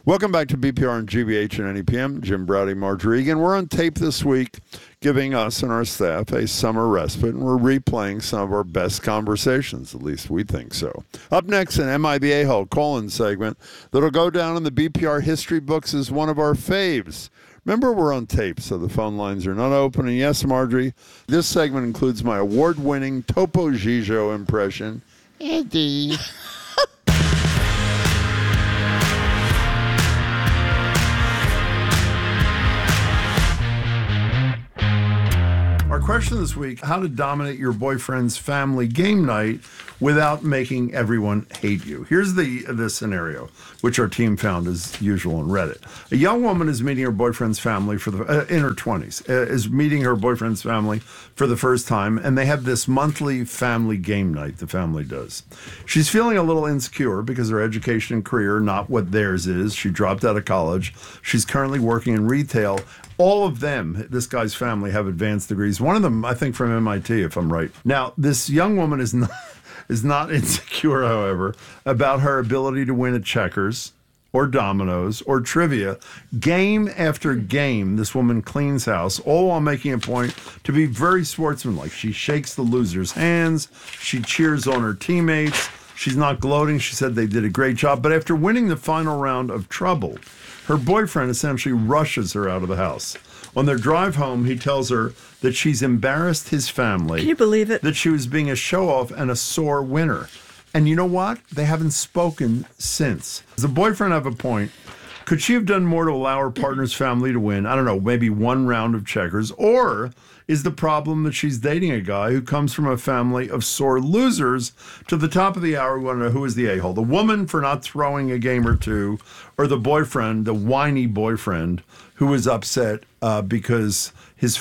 Welcome back to BPR and GBH and NEPM. Jim Browdy, Marjorie Egan. We're on tape this week giving us and our staff a summer respite, and we're replaying some of our best conversations. At least we think so. Up next, an Am I the A-Hole call-in segment that'll go down in the BPR history books as one of our faves. Remember, we're on tape, so the phone lines are not open. And yes, Marjorie, this segment includes my award-winning Topo Gigio impression. Eddie. Our question this week, how to dominate your boyfriend's family game night without making everyone hate you. Here's the scenario, which our team found as usual on Reddit. A young woman is meeting her boyfriend's family for in her 20s, is meeting her boyfriend's family for the first time, and they have this monthly family game night the family does. She's feeling a little insecure because her education and career are not what theirs is. She dropped out of college. She's currently working in retail. All of them, this guy's family, have advanced degrees. One of them, I think, from MIT, if I'm right. Now, this young woman is not insecure, however, about her ability to win at checkers or dominoes or trivia. Game after game, this woman cleans house, all while making a point to be very sportsmanlike. She shakes the losers' hands. She cheers on her teammates. She's not gloating. She said they did a great job. But after winning the final round of Trouble, her boyfriend essentially rushes her out of the house. On their drive home, he tells her that she's embarrassed his family. Can you believe it? That she was being a show-off and a sore winner. And you know what? They haven't spoken since. Does the boyfriend have a point? Could she have done more to allow her partner's family to win? I don't know, maybe one round of checkers? Or is the problem that she's dating a guy who comes from a family of sore losers? To the top of the hour, we want to know who is the a-hole. The woman for not throwing a game or two, or the boyfriend, the whiny boyfriend, who is upset because his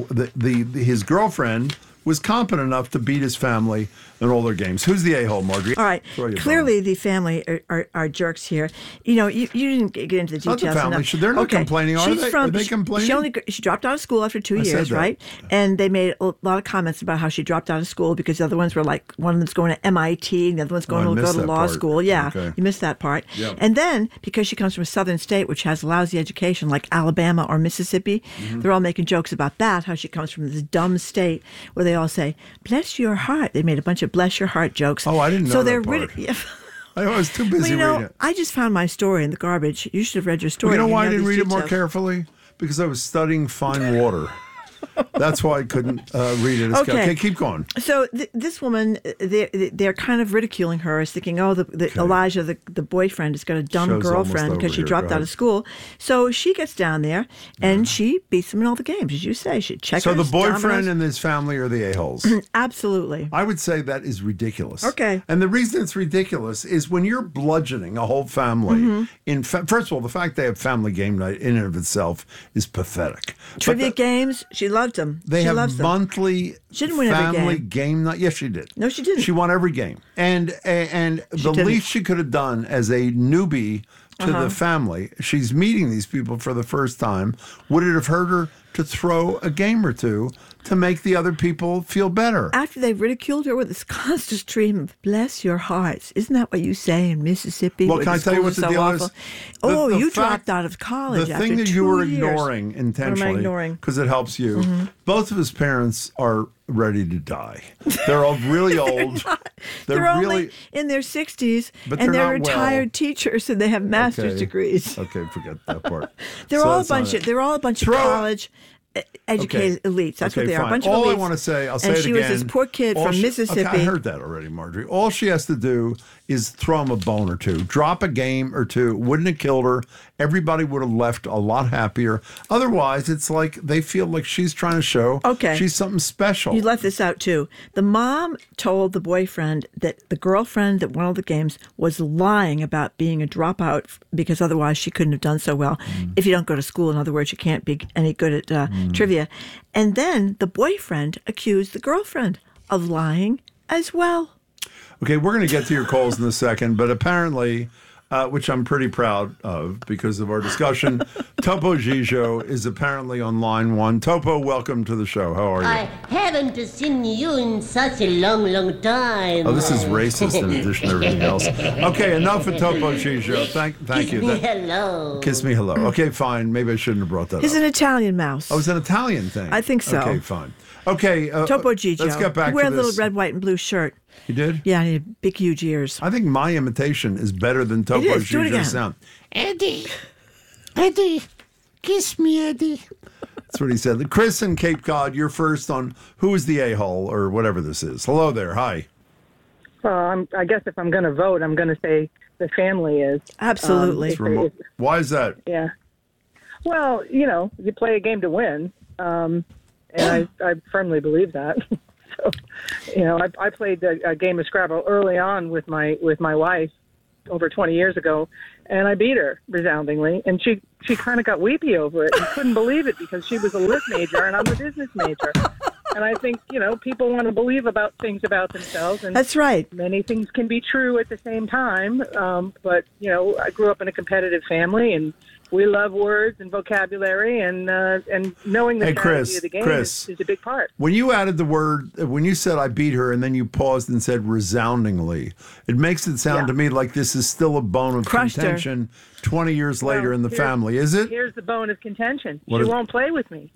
his girlfriend was competent enough to beat his family in all their games. Who's the a-hole, Marjorie? All right. Clearly, the family are jerks here. You know, you didn't get into the details. Not the family. Enough. They're not complaining, are they? Are they complaining? She dropped out of school after 2 years, right? And they made a lot of comments about how she dropped out of school because the other ones were like, one of them's going to MIT and the other one's going to go to law school. Yeah, okay. You missed that part. Yep. And then, because she comes from a southern state, which has lousy education, like Alabama or Mississippi, they're all making jokes about that, how she comes from this dumb state where they all say, bless your heart. They made a bunch of bless your heart jokes. Oh, I didn't know that part. I was too busy reading it. I just found my story in the garbage. You should have read your story. Well, you know why I didn't read it more carefully? Because I was studying fine water. That's why I couldn't read it. Okay, keep going. So this woman, they're kind of ridiculing her as thinking, Elijah, the boyfriend, has got a dumb girlfriend because she dropped out of school. So she gets down there and she beats him in all the games, as you say. She checkers, so the boyfriend dominoes. and his family are the a-holes. Absolutely. I would say that is ridiculous. Okay. And the reason it's ridiculous is when you're bludgeoning a whole family, first of all, the fact they have family game night in and of itself is pathetic. Trivia games, she loved them. They have monthly she didn't win every family game night. Yes, she did. No, she didn't. She won every game. And the least she could have done as a newbie to the family, she's meeting these people for the first time, would it have hurt her to throw a game or two to make the other people feel better? After they ridiculed her with this constant stream of bless your hearts. Isn't that what you say in Mississippi? Well, can I tell you what the deal is? You dropped out of college after 2 years. The thing that you were ignoring intentionally, because it helps you, both of his parents are ready to die. They're all really old. They're only in their 60s, and they're retired teachers, and they have master's degrees. Okay, forget that part. They're all a bunch of college educated elites. That's what they are. A bunch of elites. All I want to say, I'll say it again. And she was this poor kid from Mississippi. Okay, I heard that already, Marjorie. All she has to do is throw him a bone or two, drop a game or two. Wouldn't have killed her. Everybody would have left a lot happier. Otherwise, it's like they feel like she's trying to show she's something special. You left this out, too. The mom told the boyfriend that the girlfriend that won all the games was lying about being a dropout because otherwise she couldn't have done so well. If you don't go to school, in other words, you can't be any good at trivia. And then the boyfriend accused the girlfriend of lying as well. Okay, we're going to get to your calls in a second, but apparently which I'm pretty proud of because of our discussion. Topo Gigio is apparently on line one. Topo, welcome to the show. How are you? I haven't seen you in such a long, long time. Oh, this is racist in addition to everything else. Okay, enough of Topo Gigio. Thank you. Kiss me hello. Kiss me hello. Okay, fine. Maybe I shouldn't have brought that up. He's an Italian mouse. Oh, it's an Italian thing. I think so. Okay, fine. Okay. Topo Gigio. Let's get back to this. He wear a little red, white, and blue shirt. He did? Yeah, and he had big, huge ears. I think my imitation is better than Topo Gigio's sound. Eddie, kiss me, Eddie. That's what he said. Chris in Cape Cod, you're first on Who is the A-hole or whatever this is. Hello there. Hi. I guess if I'm going to vote, I'm going to say the family is. Absolutely. Why is that? Yeah. Well, you play a game to win, and I firmly believe that. So, I played a game of Scrabble early on with my wife over 20 years ago, and I beat her resoundingly, and she kind of got weepy over it and couldn't believe it because she was a lit major and I'm a business major. And I think, people want to believe about things about themselves. And that's right. Many things can be true at the same time. But, I grew up in a competitive family, and we love words and vocabulary, and knowing the strategy of the game is a big part. When you added the word, when you said I beat her and then you paused and said resoundingly, it makes it sound to me like this is still a bone of contention 20 years later in the family. Is it? Here's the bone of contention. She won't play with me.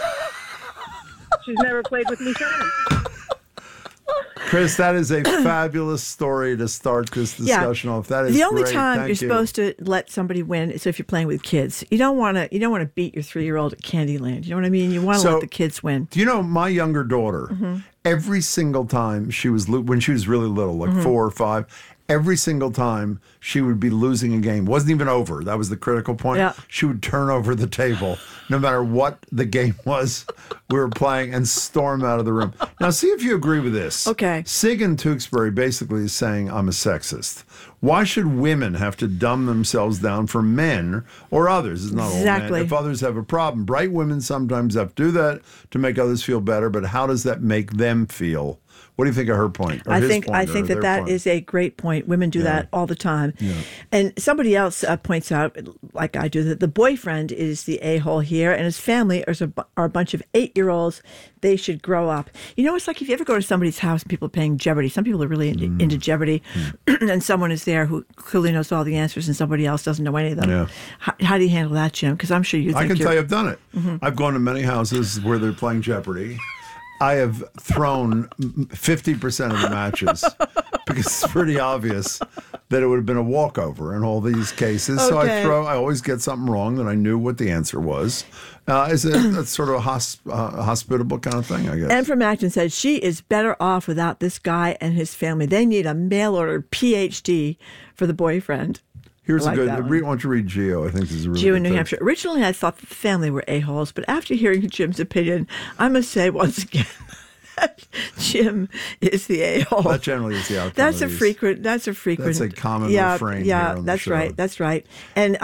She's never played with me since. Chris, that is a fabulous story to start this discussion off. That is the only great. time Thank you're supposed to let somebody win is if you're playing with kids. You don't want to beat your 3-year-old at Candyland. You know what I mean? You want to let the kids win. Do you know my younger daughter? Every single time she was when she was really little, like 4 or 5. Every single time she would be losing a game, wasn't even over. That was the critical point. Yeah. She would turn over the table, no matter what the game was we were playing, and storm out of the room. Now, see if you agree with this. Okay. Sig in Tewksbury basically is saying, I'm a sexist. Why should women have to dumb themselves down for men or others? It's not all men. If others have a problem, bright women sometimes have to do that to make others feel better, but how does that make them feel? What do you think of her point? I think that is a great point. Women do that all the time. Yeah. And somebody else points out, like I do, that the boyfriend is the a-hole here, and his family are a bunch of 8-year-olds. They should grow up. It's like if you ever go to somebody's house and people are playing Jeopardy. Some people are really into Jeopardy, and someone is there who clearly knows all the answers, and somebody else doesn't know any of them. Yeah. How do you handle that, Jim? Because I'm sure you think I can tell you I've done it. I've gone to many houses where they're playing Jeopardy. I have thrown 50% of the matches because it's pretty obvious that it would have been a walkover in all these cases. Okay. So I always get something wrong that I knew what the answer was. It's sort of a hospitable kind of thing, I guess. Anne from Acton said she is better off without this guy and his family. They need a mail-order PhD for the boyfriend. Here's a good. Why don't you read Gio? I think this is a really Gio in New Hampshire. Originally, I thought the family were a-holes, but after hearing Jim's opinion, I must say once again that Jim is the a-hole. That generally is the outcome. That's a frequent. That's a common refrain. Yeah, here on that's the show. right. That's right. And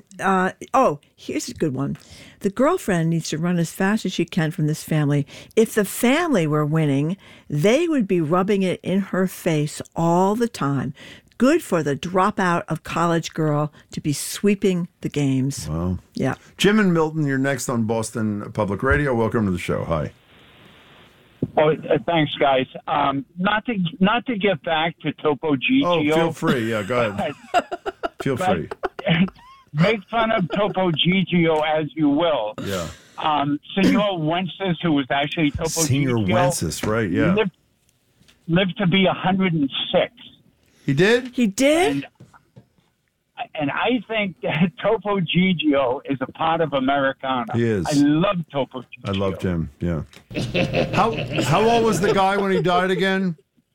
here's a good one. The girlfriend needs to run as fast as she can from this family. If the family were winning, they would be rubbing it in her face all the time. Good for the dropout of college girl to be sweeping the games. Wow. Yeah. Jim and Milton, you're next on Boston Public Radio. Welcome to the show. Hi. Oh, thanks, guys. Not to get back to Topo Gigio. Oh, feel free. Yeah, go ahead. Feel free. Make fun of Topo Gigio as you will. Yeah. Senor Wences, who was actually Topo Gigio. Senor Wences, right? Yeah. Lived to be 106. He did? He did? And I think that Topo Gigio is a part of Americana. He is. I love Topo Gigio. I loved him, yeah. How old was the guy when he died again?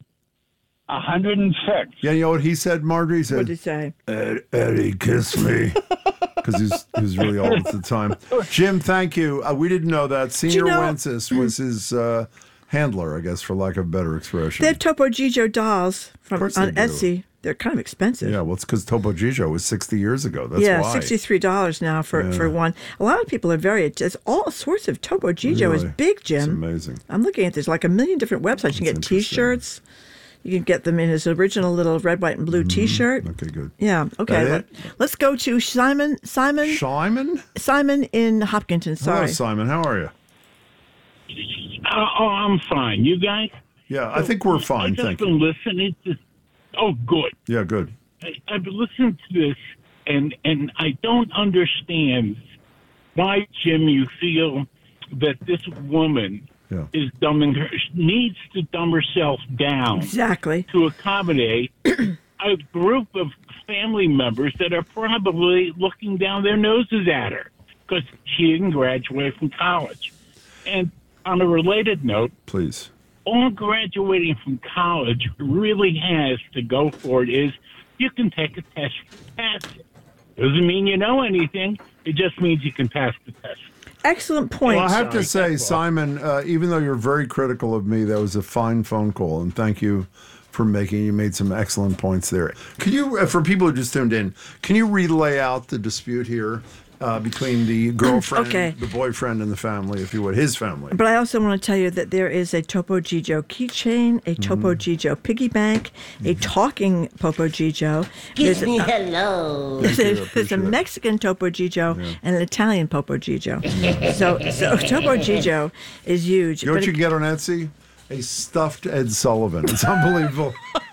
106. Yeah, you know what he said, Marjorie? He said, what did he say? Eddie, kiss me. Because he was really old at the time. Jim, thank you. We didn't know that. Senor Wences was his... handler, I guess, for lack of a better expression. They have Topo Gigio dolls on Etsy. They're kind of expensive. Yeah, well, it's because Topo Gigio was 60 years ago. That's why. $63 now for one. A lot of people are there's all sorts of Topo Gigio is big, Jim. It's amazing. I'm looking at this, like a million different websites. You can get T-shirts. You can get them in his original little red, white, and blue T-shirt. Okay, good. Yeah. Okay. Let's go to Simon. Simon in Hopkinton. Sorry. Hello, Simon. How are you? I'm fine. You guys? Yeah, I think we're fine. I've just been listening to. Oh, good. Yeah, good. I've been listening to this, and I don't understand why, Jim, you feel that this woman is needs to dumb herself down to accommodate a group of family members that are probably looking down their noses at her because she didn't graduate from college. And on a related note, please, all graduating from college really has to go for it is you can take a test to pass it. Doesn't mean you know anything. It just means you can pass the test. Excellent point. Well, I have to say, Simon, even though you're very critical of me, that was a fine phone call, and thank you for you made some excellent points there. Could you, for people who just tuned in, can you relay out the dispute here between the girlfriend, the boyfriend, and the family, if you would, his family? But I also want to tell you that there is a Topo Gigio keychain, a Topo Gigio piggy bank, a talking Topo Gigio. Kiss me hello. There's a Mexican Topo Gigio and an Italian Topo Gigio. so Topo Gigio is huge. You know what you can get on Etsy? A stuffed Ed Sullivan. It's unbelievable.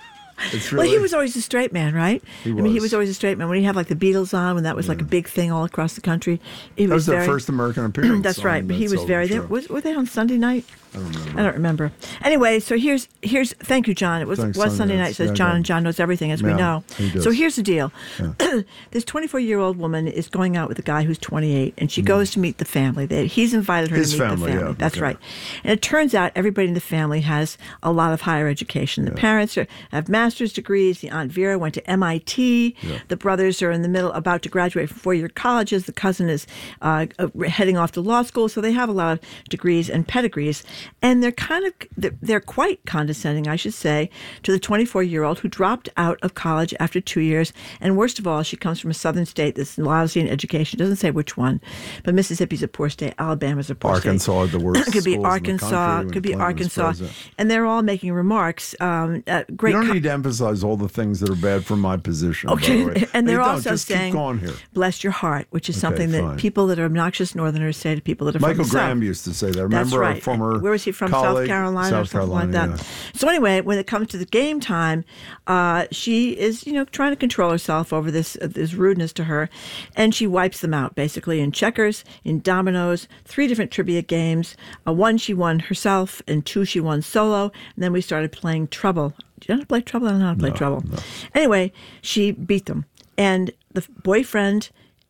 Well, he was always a straight man, right? He was always a straight man. When he had like the Beatles on, when that was like a big thing all across the country, that was their first American appearance. That's right. But he was very there. Were they on Sunday night? I don't remember. Anyway, so here's. Thank you, John. It was Sunday night. Says John, and John knows everything, as we know. So here's the deal. Yeah. This 24-year-old woman is going out with a guy who's 28, and she goes to meet the family. He's invited her to meet the family. Yeah, that's right. And it turns out everybody in the family has a lot of higher education. The parents have master's degrees. The Aunt Vera went to MIT. Yeah. The brothers are in the middle, about to graduate from 4-year colleges. The cousin is heading off to law school. So they have a lot of degrees and pedigrees. And they're quite condescending, I should say, to the 24-year-old who dropped out of college after 2 years. And worst of all, she comes from a southern state that's lousy in education. Doesn't say which one, but Mississippi's a poor state. Alabama's a poor state. Arkansas, the worst. It could be Arkansas. Could be Arkansas. And they're all making remarks. Great. You don't need to emphasize all the things that are bad from my position. Okay, by the way. And they're also just saying, keep going here. "Bless your heart," which is something that people that are obnoxious Northerners say to people that are Michael from the Graham South. used to say that. Remember, that's right. Our former Where was he from? colleague? South Carolina or something like that. Yeah. So anyway, when it comes to the game time, she is, trying to control herself over this rudeness to her, and she wipes them out basically in checkers, in dominoes, 3 different trivia games. 1 she won herself, and 2 she won solo. And then we started playing Trouble. Do you know how to play Trouble? I don't know how to play Trouble. No. Anyway, she beat them, and the boyfriend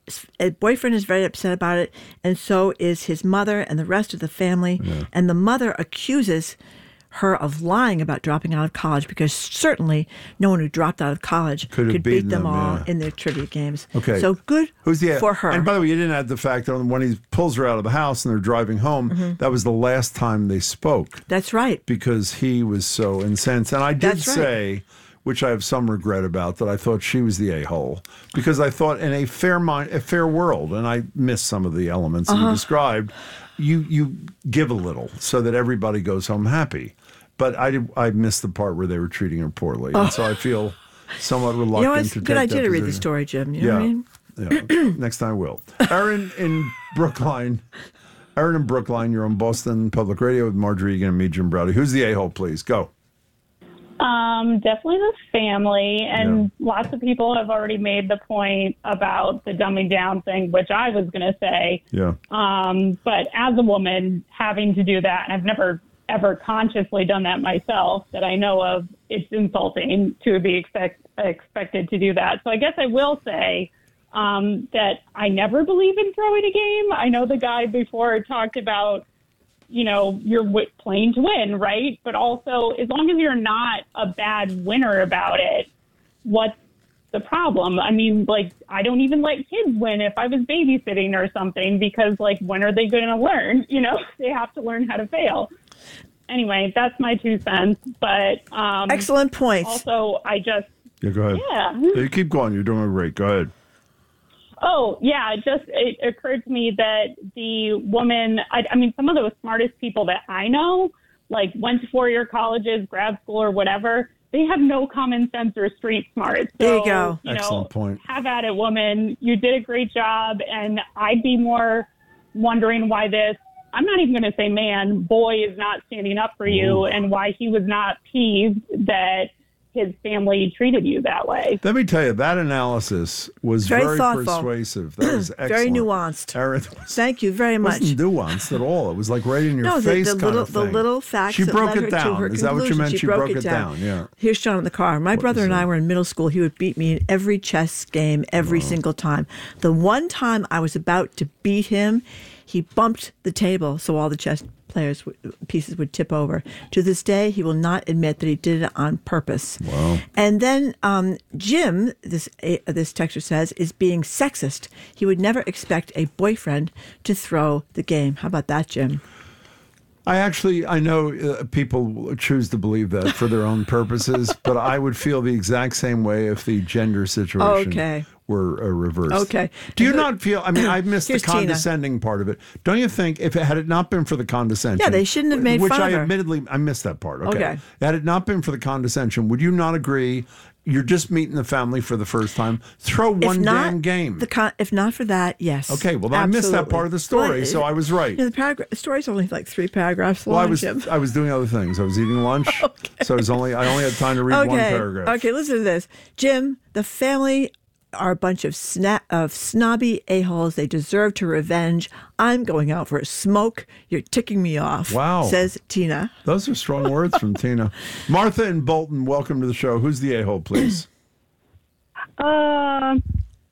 is very upset about it, and so is his mother and the rest of the family. Yeah. And the mother accuses her of lying about dropping out of college, because certainly no one who dropped out of college could beat them all in their trivia games. Okay. So good for her. And by the way, you didn't add the fact that when he pulls her out of the house and they're driving home, that was the last time they spoke. That's right. Because he was so incensed. And I did say, which I have some regret about, that I thought she was the a-hole, because I thought in a fair world, and I missed some of the elements you described, you give a little so that everybody goes home happy. But I missed the part where they were treating her poorly, and so I feel somewhat reluctant to take that. Good idea to read the story, Jim. You know what I mean? Yeah. Next time I will. Erin in Brookline, you're on Boston Public Radio with Marjorie Egan and me, Jim Browdy. Who's the a-hole, please? Go. Definitely the family, and lots of people have already made the point about the dumbing down thing, which I was going to say. Yeah. But as a woman having to do that, and I've never ever consciously done that myself that I know of, it's insulting to be expected to do that. So I guess I will say that I never believe in throwing a game. I know the guy before talked about, you're playing to win, right? But also, as long as you're not a bad winner about it, what's the problem? I mean, I don't even let kids win if I was babysitting or something, because, when are they going to learn? They have to learn how to fail. Anyway, that's my 2 cents. But excellent points. Also, go ahead. Yeah. You keep going. You're doing great. Go ahead. Oh, yeah. It occurred to me that the woman, I mean, some of the smartest people that I know, went to 4-year colleges, grad school or whatever, they have no common sense or street smart. So, there you go. Excellent point. Have at it, woman. You did a great job. And I'd be more wondering why this, I'm not even going to say man, boy is not standing up for you, and why he was not peeved that his family treated you that way. Let me tell you, that analysis was very thoughtful. Persuasive. That was excellent. Very nuanced. Erin, thank you very much. It wasn't nuanced at all. It was like right in your face the kind of thing. The little facts she that broke led her it down. to her Is that what you meant? conclusion. She broke it down. Yeah. Here's Sean in the car. My brother and I were in middle school. He would beat me in every chess game every single time. The one time I was about to beat him, he bumped the table so all the chess pieces would tip over. To this day, he will not admit that he did it on purpose. Wow. And then Jim, this texter says, is being sexist. He would never expect a boyfriend to throw the game. How about that, Jim? I know people choose to believe that for their own purposes, but I would feel the exact same way if the gender situation were reversed. Okay. Do you not feel, I mean, I missed the condescending part of it. Don't you think if it had it not been for the condescension. Yeah, they shouldn't have made fun of her. Which I admittedly, I missed that part. Okay. Had it not been for the condescension, would you not agree? You're just meeting the family for the first time. Throw one damn game. If not for that, yes. Okay, well, I missed that part of the story, so I was right. The story's only like 3 paragraphs long. Well, I was doing other things. I was eating lunch, so I only had time to read one paragraph. Okay, listen to this. Jim, the family are a bunch of snobby a-holes. They deserve to revenge. I'm going out for a smoke. You're ticking me off. Wow. Says Tina. Those are strong words from Tina. Martha in Bolton, welcome to the show. Who's the a-hole, please? I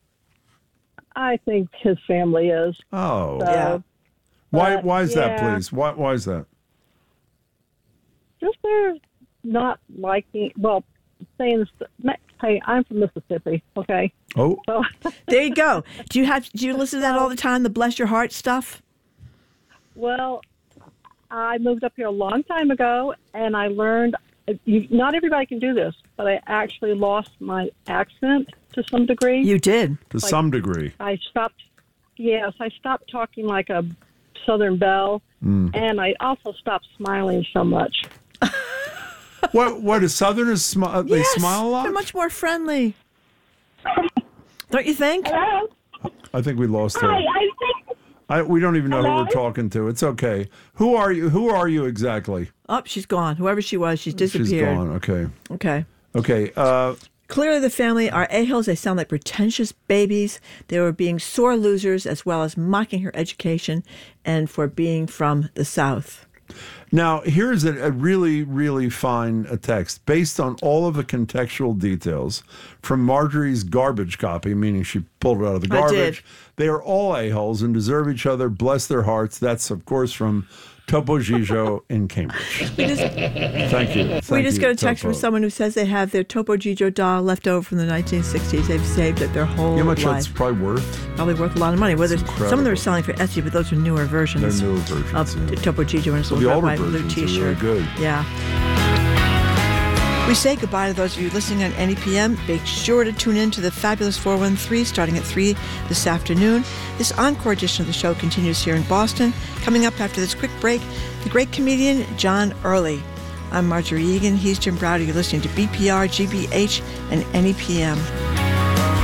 think his family is. Oh. So, yeah. Why is that, please? Why is that? Just they're not liking, saying, hey, I'm from Mississippi, okay? Oh. So, there you go. Do you listen to that all the time, the bless your heart stuff? Well, I moved up here a long time ago, and I learned, not everybody can do this, but I actually lost my accent to some degree. You did? To some degree. I stopped talking like a Southern belle, and I also stopped smiling so much. What is Southerners smile? They smile a lot. They're much more friendly. Don't you think? Hello? I think we lost her. Hi, we don't even know who we're talking to. It's okay. Who are you? Who are you exactly? Oh, she's gone. Whoever she was, she's disappeared. She's gone. Okay. Okay. Clearly, the family are a-holes. They sound like pretentious babies. They were being sore losers, as well as mocking her education and for being from the South. Now, here's a really, really fine text based on all of the contextual details from Marjorie's garbage copy, meaning she pulled it out of the garbage. They are all a-holes and deserve each other. Bless their hearts. That's, of course, from Topo Gigio in Cambridge. Thank you. We just got a text from someone who says they have their Topo Gigio doll left over from the 1960s. They've saved it their whole life. How much that's probably worth? Probably worth a lot of money. Some of them are selling for Etsy, but those are newer versions. They're newer versions of Topo Gigio, and it's a little white blue T-shirt. Really good. Yeah. We say goodbye to those of you listening on NEPM. Make sure to tune in to the Fabulous 413 starting at 3 this afternoon. This encore edition of the show continues here in Boston. Coming up after this quick break, the great comedian John Early. I'm Marjorie Egan. He's Jim Browder. You're listening to BPR, GBH, and NEPM.